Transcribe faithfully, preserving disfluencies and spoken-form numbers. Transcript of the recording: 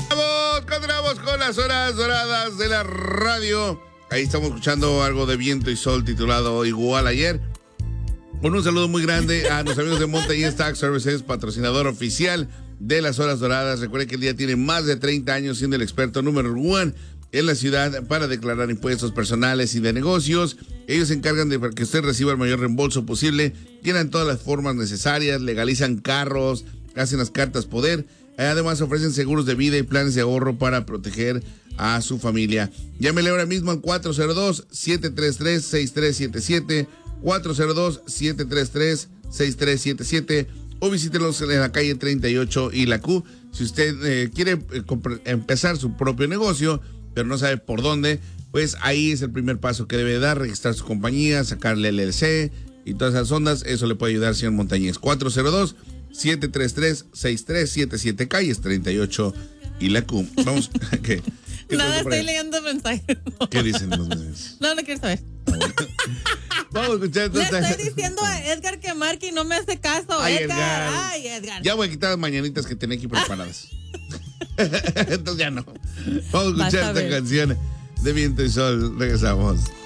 Vamos, continuamos con las horas doradas de la radio. Ahí estamos escuchando algo de Viento y Sol titulado Igual Ayer. Con un saludo muy grande a los amigos de Montañez Tax Services, patrocinador oficial de las horas doradas. Recuerden que el día tiene más de treinta años siendo el experto número uno en la ciudad para declarar impuestos personales y de negocios. Ellos se encargan de que usted reciba el mayor reembolso posible, tienen todas las formas necesarias, legalizan carros, hacen las cartas poder. Además ofrecen seguros de vida y planes de ahorro para proteger a su familia. Llámele ahora mismo al cuatro cero dos, siete tres tres, seis tres siete siete, cuatro cero dos, siete tres tres, seis tres siete siete o visítelos en la calle treinta y ocho y la Q. Si usted eh, quiere eh, empezar su propio negocio, pero no sabe por dónde, pues ahí es el primer paso que debe dar: registrar su compañía, sacarle el L L C y todas esas ondas. Eso le puede ayudar, señor Montañez. cuatro cero dos, siete tres tres, seis tres siete siete, calles treinta y ocho y la Q. Vamos, ¿qué? ¿Qué Nada, estoy leyendo mensajes. ¿Qué dicen los mensajes? No, no quiero saber. Ah, bueno. Vamos a escuchar. Le estoy diciendo a Edgar que marque y no me hace caso. Ay, Edgar. Edgar. Ay, Edgar. Ya voy a quitar las mañanitas que tenía aquí preparadas. Entonces ya no. Vamos a escuchar esta canción de Viento y Sol. Regresamos.